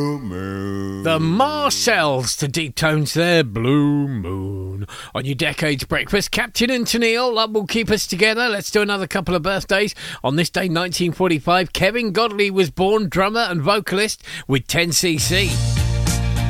The Marcells to Deep Tones there, Blue Moon. On your Decades Breakfast, Captain and Tennille, love will keep us together. Let's do another couple of birthdays. On this day, 1945, Kevin Godley was born, drummer and vocalist with 10cc.